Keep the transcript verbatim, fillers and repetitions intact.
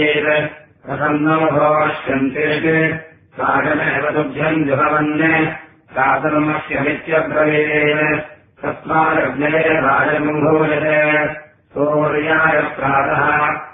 प्रसन्नो भवष्यन्ते सागमेव तुभ्यम् जुहवन् साधर्मस्यमित्यब्रवीत् तस्मादग्ने राजमुभूयते सूर्याय प्रातः